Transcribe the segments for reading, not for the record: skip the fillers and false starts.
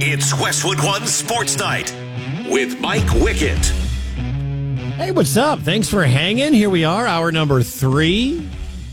It's Westwood One Sports Night with Mike Wickett. Hey, what's up? Thanks for hanging. Here we are, hour number 3.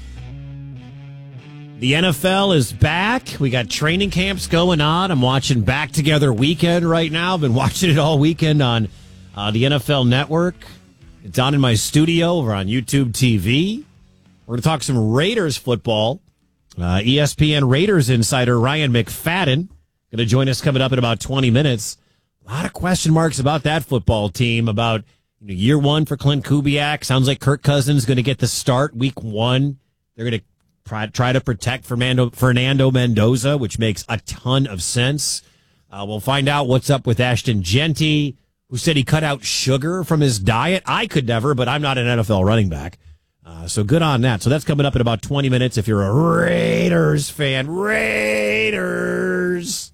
The NFL is back. We got training camps going on. I'm watching Back Together Weekend right now. I've been watching it all weekend on the NFL Network. It's on in my studio over on YouTube TV. We're going to talk some Raiders football. ESPN Raiders insider Ryan McFadden going to join us coming up in about 20 minutes. A lot of question marks about that football team, about year one for Clint Kubiak. Sounds like Kirk Cousins going to get the start week 1. They're going to try to protect Fernando Mendoza, which makes a ton of sense. We'll find out what's up with Ashton Jeanty, who said he cut out sugar from his diet. I could never, but I'm not an NFL running back. So good on that. So that's coming up in about 20 minutes if you're a Raiders fan. Raiders.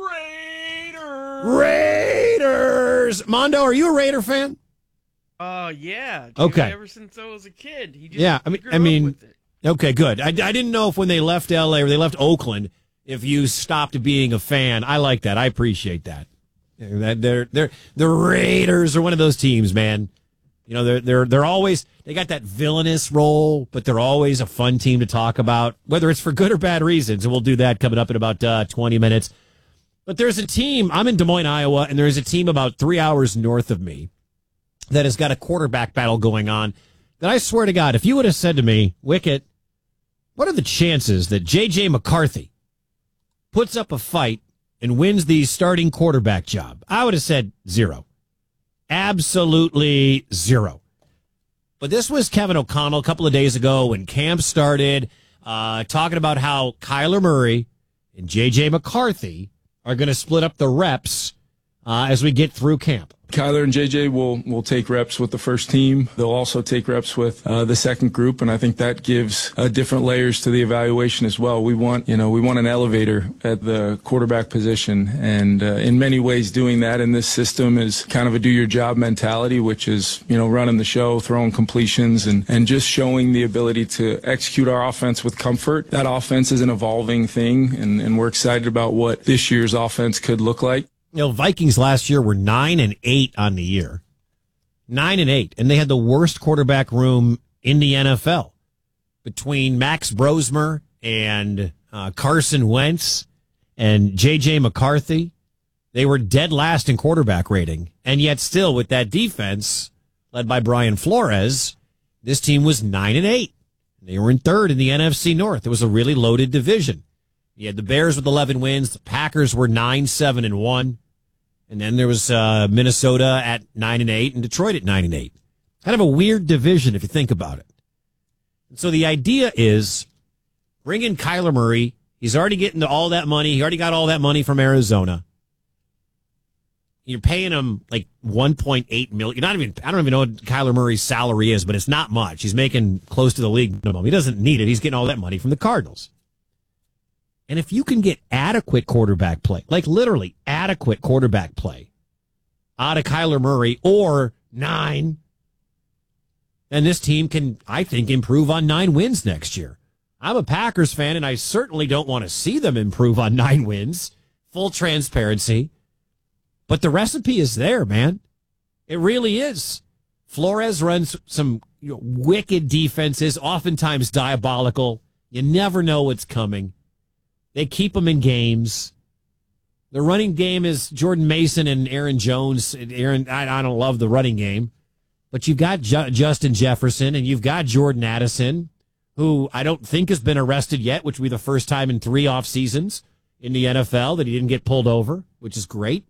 Mondo, are you a Raider fan? Yeah. Dude, okay. Ever since I was a kid. He just grew up with it. Okay, good. I didn't know if when they left LA or they left Oakland, if you stopped being a fan. I like that. I appreciate that. The Raiders are one of those teams, man. They're always, they got that villainous role, but they're always a fun team to talk about, whether it's for good or bad reasons. And we'll do that coming up in about 20 minutes. But there's a team, I'm in Des Moines, Iowa, and there's a team about 3 hours north of me that has got a quarterback battle going on that I swear to God, if you would have said to me, Wicket, what are the chances that J.J. McCarthy puts up a fight and wins the starting quarterback job? I would have said 0. Absolutely 0. But this was Kevin O'Connell a couple of days ago when camp started, talking about how Kyler Murray and J.J. McCarthy are going to split up the reps as we get through camp. Kyler and JJ will take reps with the first team. They'll also take reps with the second group, and I think that gives different layers to the evaluation as well. We want an elevator at the quarterback position, and in many ways doing that in this system is kind of a do-your-job mentality, which is running the show, throwing completions, and just showing the ability to execute our offense with comfort. That offense is an evolving thing, and we're excited about what this year's offense could look like. Vikings last year were 9-8 on the year. 9-8. And they had the worst quarterback room in the NFL. Between Max Brosmer and Carson Wentz and J.J. McCarthy, they were dead last in quarterback rating. And yet still, with that defense, led by Brian Flores, this team was 9-8. They were in third in the NFC North. It was a really loaded division. You had the Bears with 11 wins. The Packers were 9-7-1. And then there was Minnesota at 9-8 and Detroit at 9-8. Kind of a weird division if you think about it. And so the idea is bring in Kyler Murray. He's already getting all that money. He already got all that money from Arizona. You're paying him like $1.8 million. I don't even know what Kyler Murray's salary is, but it's not much. He's making close to the league minimum. He doesn't need it. He's getting all that money from the Cardinals. And if you can get adequate quarterback play, like literally adequate quarterback play out of Kyler Murray or 9, then this team can, I think, improve on 9 wins next year. I'm a Packers fan, and I certainly don't want to see them improve on 9 wins. Full transparency. But the recipe is there, man. It really is. Flores runs some wicked defenses, oftentimes diabolical. You never know what's coming. They keep them in games. The running game is Jordan Mason and Aaron Jones. I don't love the running game. But you've got Justin Jefferson and you've got Jordan Addison, who I don't think has been arrested yet, which will be the first time in 3 off seasons in the NFL that he didn't get pulled over, which is great.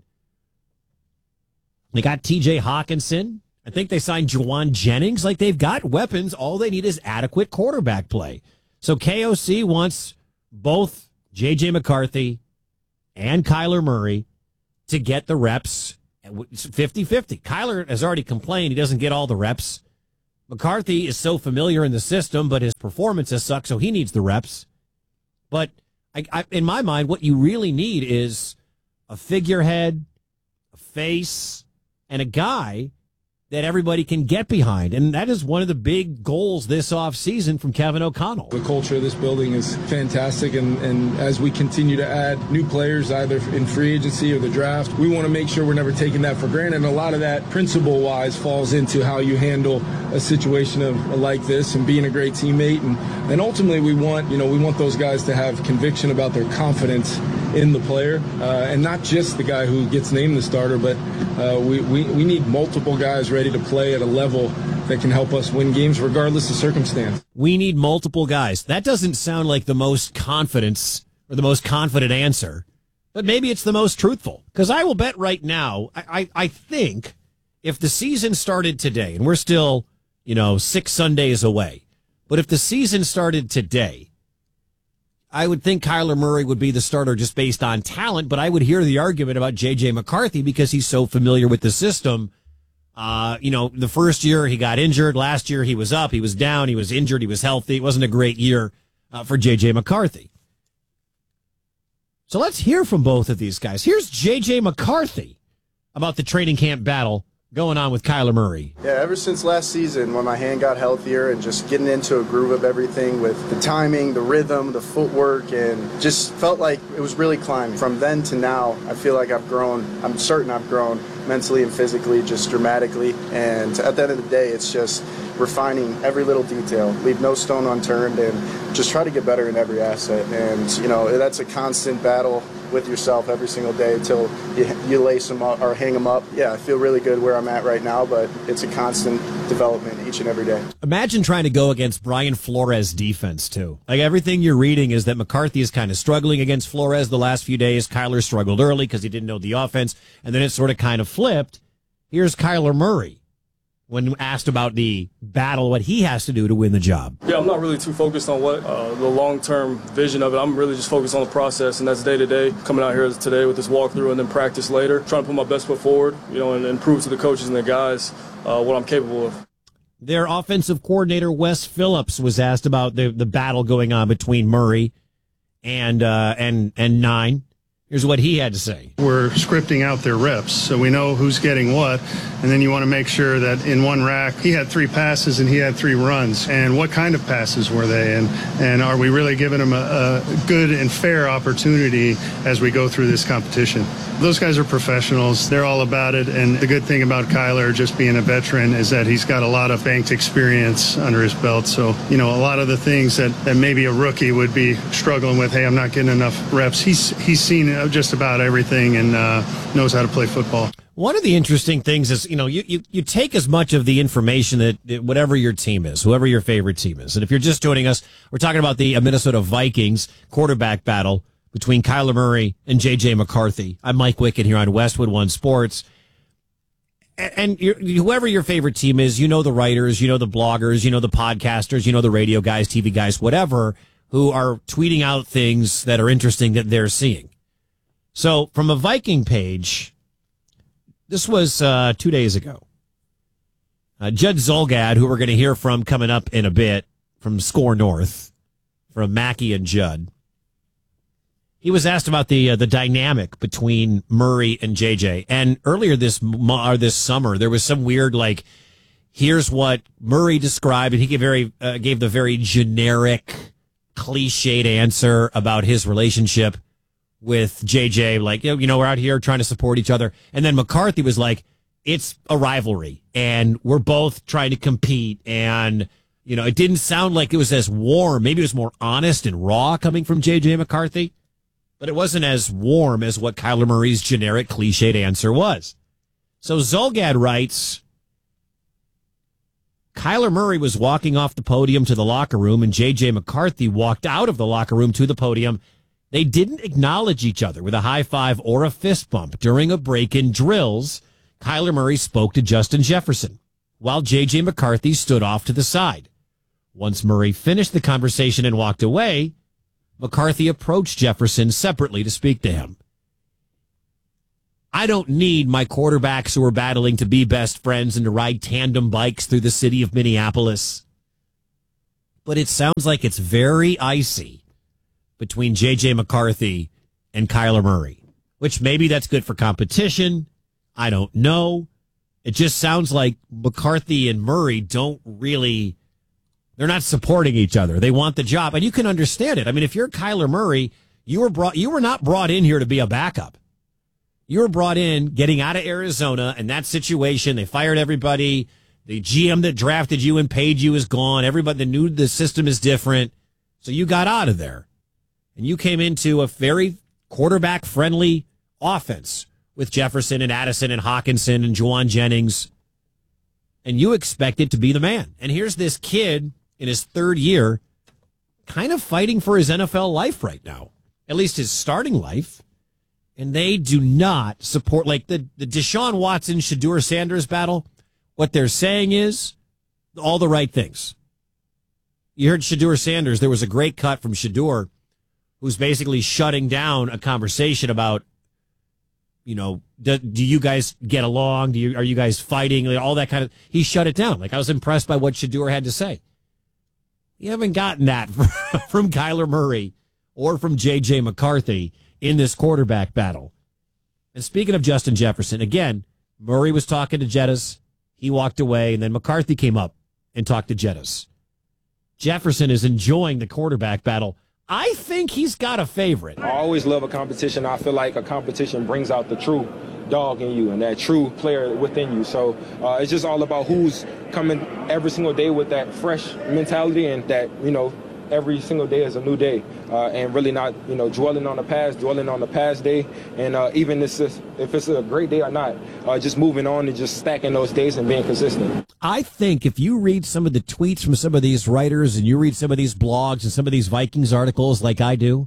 They got TJ Hawkinson. I think they signed Juwan Jennings. Like, they've got weapons. All they need is adequate quarterback play. So KOC wants both J.J. McCarthy and Kyler Murray to get the reps 50-50. Kyler has already complained he doesn't get all the reps. McCarthy is so familiar in the system, but his performances suck, so he needs the reps. But in my mind, what you really need is a figurehead, a face, and a guy that everybody can get behind. And that is one of the big goals this offseason from Kevin O'Connell. The culture of this building is fantastic, and as we continue to add new players, either in free agency or the draft, we want to make sure we're never taking that for granted. And a lot of that, principle-wise, falls into how you handle a situation like this and being a great teammate. And ultimately, we want those guys to have conviction about their confidence in the player, and not just the guy who gets named the starter, but we need multiple guys ready to play at a level that can help us win games regardless of circumstance. We need multiple guys. That doesn't sound like the most confidence or the most confident answer, but maybe it's the most truthful. Because I will bet right now, I think if the season started today, and we're still, 6 Sundays away, but if the season started today, I would think Kyler Murray would be the starter just based on talent, but I would hear the argument about J.J. McCarthy because he's so familiar with the system. The first year he got injured. Last year he was up, he was down, he was injured, he was healthy. It wasn't a great year for J.J. McCarthy. So let's hear from both of these guys. Here's J.J. McCarthy about the training camp battle going on with Kyler Murray. Yeah, ever since last season when my hand got healthier and just getting into a groove of everything with the timing, the rhythm, the footwork, and just felt like it was really climbing. From then to now, I feel like I've grown. I'm certain I've grown mentally and physically, just dramatically. And at the end of the day, it's just refining every little detail, leave no stone unturned, and just try to get better in every asset. And, that's a constant battle with yourself every single day until you lace them up or hang them up. Yeah, I feel really good where I'm at right now, but it's a constant development each and every day. Imagine trying to go against Brian Flores' defense, too. Like, everything you're reading is that McCarthy is kind of struggling against Flores the last few days. Kyler struggled early because he didn't know the offense, and then it sort of kind of flipped. Here's Kyler Murray when asked about the battle, what he has to do to win the job. Yeah, I'm not really too focused on what the long-term vision of it. I'm really just focused on the process, and that's day-to-day, coming out here today with this walkthrough and then practice later, trying to put my best foot forward, and prove to the coaches and the guys what I'm capable of. Their offensive coordinator, Wes Phillips, was asked about the battle going on between Murray and Nine. Here's what he had to say. We're scripting out their reps, so we know who's getting what, and then you want to make sure that in one rack, he had 3 passes and he had 3 runs, and what kind of passes were they, and are we really giving him a good and fair opportunity as we go through this competition? Those guys are professionals. They're all about it, and the good thing about Kyler just being a veteran is that he's got a lot of banked experience under his belt, so, a lot of the things that maybe a rookie would be struggling with, hey, I'm not getting enough reps, he's seen just about everything and knows how to play football. One of the interesting things is, you take as much of the information that whatever your team is, whoever your favorite team is. And if you're just joining us, we're talking about the Minnesota Vikings quarterback battle between Kyler Murray and J.J. McCarthy. I'm Mike Wickett here on Westwood One Sports. And whoever your favorite team is, the writers, the bloggers, the podcasters, the radio guys, TV guys, whatever, who are tweeting out things that are interesting that they're seeing. So from a Viking page, this was 2 days ago. Judd Zulgad, who we're going to hear from coming up in a bit from Score North, from Mackey and Judd. He was asked about the dynamic between Murray and JJ. And earlier this summer, there was some weird, here's what Murray described, and he gave the very generic, cliched answer about his relationship with JJ, we're out here trying to support each other. And then McCarthy was like, it's a rivalry, and we're both trying to compete. And, it didn't sound like it was as warm. Maybe it was more honest and raw coming from JJ McCarthy, but it wasn't as warm as what Kyler Murray's generic, cliched answer was. So Zulgad writes, Kyler Murray was walking off the podium to the locker room, and JJ McCarthy walked out of the locker room to the podium. They didn't acknowledge each other with a high five or a fist bump. During a break in drills, Kyler Murray spoke to Justin Jefferson, while J.J. McCarthy stood off to the side. Once Murray finished the conversation and walked away, McCarthy approached Jefferson separately to speak to him. I don't need my quarterbacks who are battling to be best friends and to ride tandem bikes through the city of Minneapolis. But it sounds like it's very icy between J.J. McCarthy and Kyler Murray, which maybe that's good for competition. I don't know. It just sounds like McCarthy and Murray they're not supporting each other. They want the job, and you can understand it. I mean, if you're Kyler Murray, you were not brought in here to be a backup. You were brought in getting out of Arizona and that situation. They fired everybody. The GM that drafted you and paid you is gone. Everybody knew the system is different. So you got out of there. And you came into a very quarterback-friendly offense with Jefferson and Addison and Hawkinson and Juwan Jennings. And you expected to be the man. And here's this kid in his third year kind of fighting for his NFL life right now, at least his starting life. And they do not support, like the Deshaun Watson, Shedeur Sanders battle. What they're saying is all the right things. You heard Shedeur Sanders. There was a great cut from Shedeur, who's basically shutting down a conversation about, do you guys get along? Are you guys fighting? All that kind of. He shut it down. Like, I was impressed by what Shedeur had to say. You haven't gotten that from Kyler Murray or from J.J. McCarthy in this quarterback battle. And speaking of Justin Jefferson, again, Murray was talking to Jettis. He walked away, and then McCarthy came up and talked to Jettis. Jefferson is enjoying the quarterback battle. I think he's got a favorite. I always love a competition. I feel like a competition brings out the true dog in you and that true player within you. So it's just all about who's coming every single day with that fresh mentality and that, every single day is a new day, and really not, dwelling on the past day. And even if it's a great day or not, just moving on and just stacking those days and being consistent. I think if you read some of the tweets from some of these writers and you read some of these blogs and some of these Vikings articles like I do,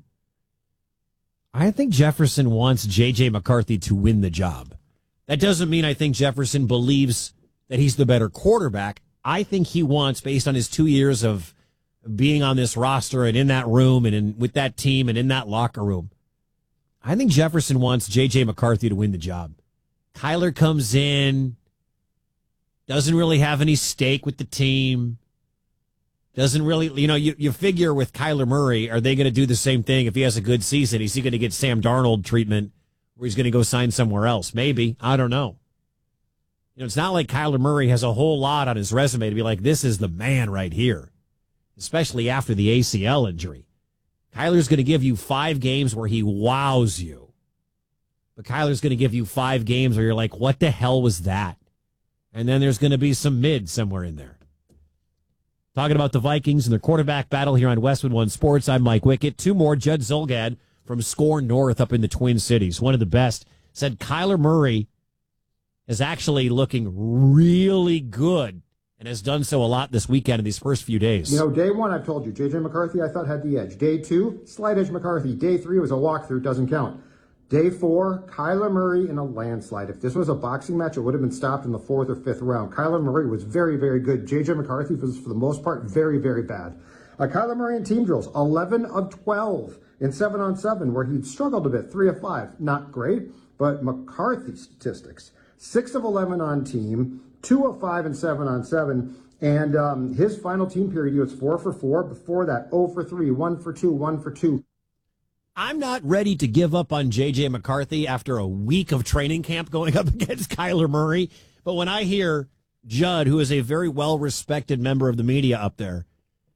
I think Jefferson wants J.J. McCarthy to win the job. That doesn't mean I think Jefferson believes that he's the better quarterback. I think he wants, based on his 2 years of being on this roster and in that room and with that team and in that locker room, I think Jefferson wants J.J. McCarthy to win the job. Kyler comes in, doesn't really have any stake with the team, doesn't really, you figure with Kyler Murray, are they going to do the same thing if he has a good season? Is he going to get Sam Darnold treatment or he's going to go sign somewhere else? Maybe. I don't know. It's not like Kyler Murray has a whole lot on his resume to be like, this is the man right here, especially after the ACL injury. Kyler's going to give you 5 games where he wows you. But Kyler's going to give you 5 games where you're like, what the hell was that? And then there's going to be some mid somewhere in there. Talking about the Vikings and their quarterback battle here on Westwood One Sports, I'm Mike Wickett. 2 more. Judd Zulgad from Score North up in the Twin Cities, one of the best, said Kyler Murray is actually looking really good and has done so a lot this weekend in these first few days. Day 1, I've told you, J.J. McCarthy, I thought had the edge. Day 2, slight edge McCarthy. Day 3 was a walkthrough, doesn't count. Day 4, Kyler Murray in a landslide. If this was a boxing match, it would have been stopped in the 4th or 5th round. Kyler Murray was very, very good. J.J. McCarthy was, for the most part, very, very bad. Kyler Murray in team drills, 11 of 12 in 7-on-7, where he'd struggled a bit, 3 of 5. Not great, but McCarthy statistics, 6 of 11 on team, 2 of 5 in 7-on-7. And his final team period, he was 4 for 4. Before that, 0 for 3, 1 for 2, 1 for 2. I'm not ready to give up on J.J. McCarthy after a week of training camp going up against Kyler Murray. But when I hear Judd, who is a very well-respected member of the media up there,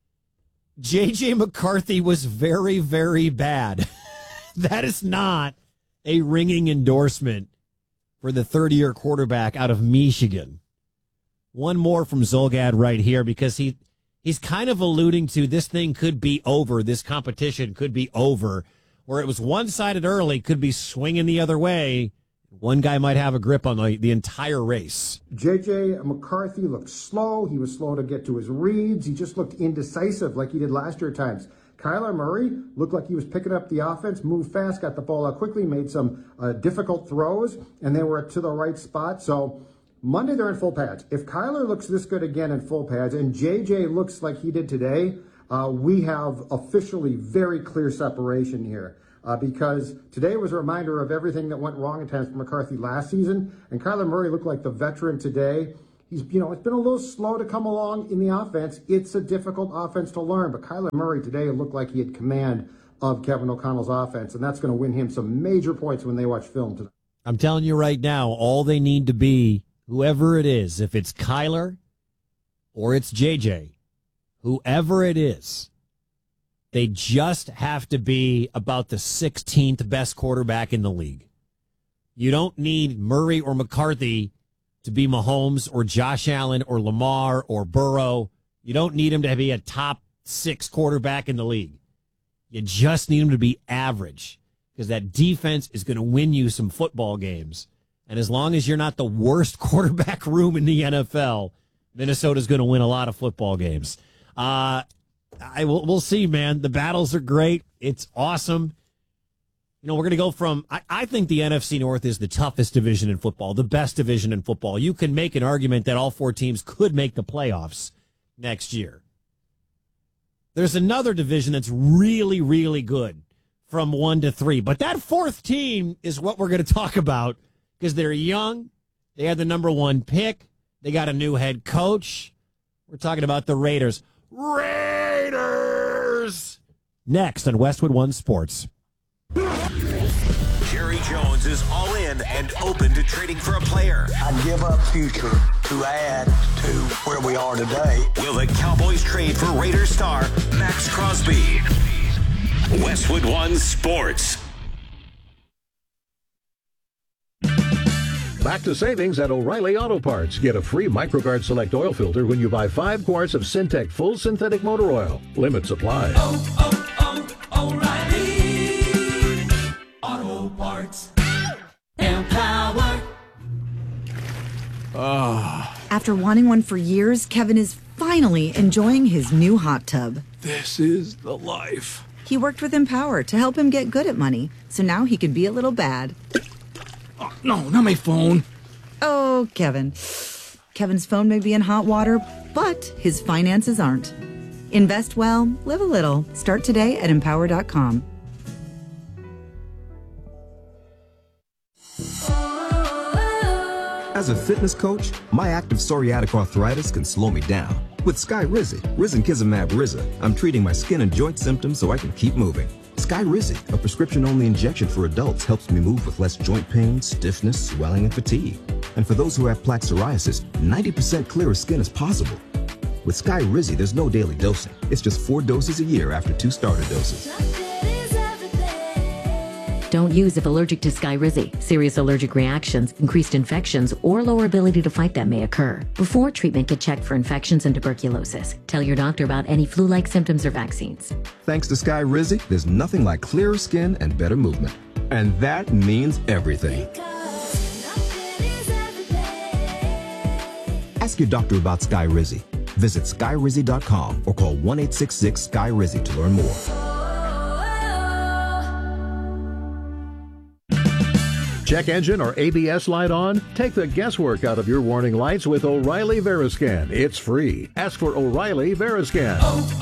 J.J. McCarthy was very, very bad. That is not a ringing endorsement for the third-year quarterback out of Michigan. One more from Zulgad right here, because he's kind of alluding to this thing could be over, this competition could be over, where it was one-sided early, could be swinging the other way. One guy might have a grip on the entire race. J.J. McCarthy looked slow. He was slow to get to his reads. He just looked indecisive like he did last year at times. Kyler Murray looked like he was picking up the offense, moved fast, got the ball out quickly, made some difficult throws, and they were to the right spot. So Monday they're in full pads. If Kyler looks this good again in full pads and J.J. looks like he did today, we have officially very clear separation here. Because today was a reminder of everything that went wrong at times for McCarthy last season. And Kyler Murray looked like the veteran today. He's, it's been a little slow to come along in the offense. It's a difficult offense to learn. But Kyler Murray today looked like he had command of Kevin O'Connell's offense. And that's going to win him some major points when they watch film tonight. I'm telling you right now, all they need to be whoever it is, if it's Kyler or it's JJ, whoever it is, they just have to be about the 16th best quarterback in the league. You don't need Murray or McCarthy to be Mahomes or Josh Allen or Lamar or Burrow. You don't need him to be a top 6 quarterback in the league. You just need him to be average, because that defense is going to win you some football games. And as long as you're not the worst quarterback room in the NFL, Minnesota's going to win a lot of football games. We'll see, man. The battles are great. It's awesome. You know, we're going to go from, I think the NFC North is the toughest division in football, the best division in football. You can make an argument that all 4 teams could make the playoffs next year. There's another division that's really, really good from 1 to 3. But that 4th team is what we're going to talk about, because they're young. They had the number 1 pick. They got a new head coach. We're talking about the Raiders. Raiders! Next on Westwood One Sports. Jerry Jones is all in and open to trading for a player. I'd give up future to add to where we are today. Will the Cowboys trade for Raiders star Max Crosby? Westwood One Sports. Back to savings at O'Reilly Auto Parts. Get a free MicroGuard Select oil filter when you buy 5 quarts of Syntec Full Synthetic Motor Oil. Limits apply. O'Reilly Auto Parts. Empower. After wanting one for years, Kevin is finally enjoying his new hot tub. This is the life. He worked with Empower to help him get good at money, so now he can be a little bad. Oh, no, not my phone. Oh, Kevin. Kevin's phone may be in hot water, but his finances aren't. Invest well, live a little. Start today at Empower.com. As a fitness coach, my active psoriatic arthritis can slow me down. With Skyrizi, Risankizumab Riza, I'm treating my skin and joint symptoms so I can keep moving. Skyrizi, a prescription-only injection for adults, helps me move with less joint pain, stiffness, swelling, and fatigue. And for those who have plaque psoriasis, 90% clearer skin is possible. With Skyrizi, there's no daily dosing. It's just 4 doses a year after 2 starter doses. Don't use if allergic to Skyrizi. Serious allergic reactions, increased infections, or lower ability to fight them may occur. Before treatment, get checked for infections and tuberculosis. Tell your doctor about any flu-like symptoms or vaccines. Thanks to Skyrizi, there's nothing like clearer skin and better movement. And that means everything. Ask your doctor about Skyrizi. Visit Skyrizi.com or call 1-866-SKY-RIZI to learn more. Check engine or ABS light on? Take the guesswork out of your warning lights with O'Reilly Veriscan. It's free. Ask for O'Reilly Veriscan.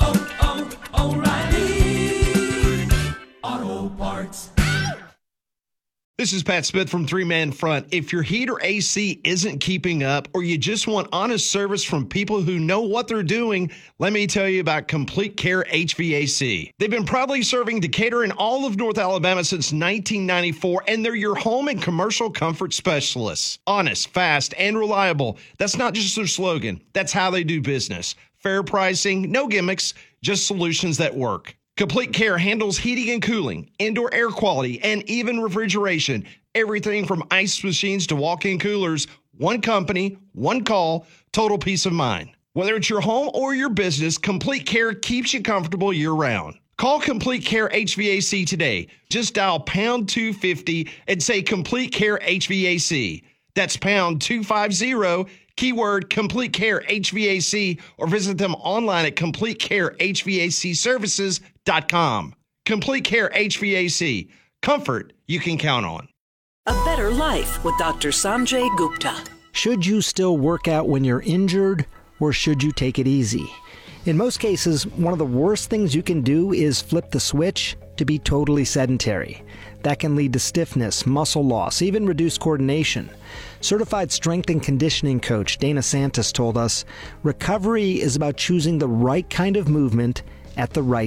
O'Reilly Auto Parts. This is Pat Smith from 3-Man Front. If your heat or AC isn't keeping up, or you just want honest service from people who know what they're doing, let me tell you about Complete Care HVAC. They've been proudly serving Decatur and all of North Alabama since 1994, and they're your home and commercial comfort specialists. Honest, fast, and reliable. That's not just their slogan. That's how they do business. Fair pricing, no gimmicks, just solutions that work. Complete Care handles heating and cooling, indoor air quality, and even refrigeration. Everything from ice machines to walk-in coolers. One company, one call, total peace of mind. Whether it's your home or your business, Complete Care keeps you comfortable year-round. Call Complete Care HVAC today. Just dial pound 250 and say Complete Care HVAC. That's pound 250, keyword Complete Care HVAC, or visit them online at CompleteCareHVACServices.com. Complete Care HVAC. Comfort you can count on. A better life with Dr. Sanjay Gupta. Should you still work out when you're injured, or should you take it easy? In most cases, one of the worst things you can do is flip the switch to be totally sedentary. That can lead to stiffness, muscle loss, even reduced coordination. Certified strength and conditioning coach Dana Santos told us, recovery is about choosing the right kind of movement at the right